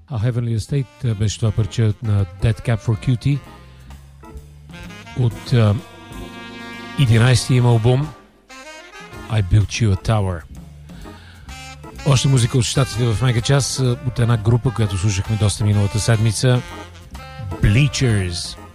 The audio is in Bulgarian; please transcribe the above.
A Heavenly Estate беше това парче на Dead Cap for Cutie от 11-ти им албум I Built You a Tower. Още музика от щатите в Мегачас от една група, която слушахме доста миналата седмица, Bleachers.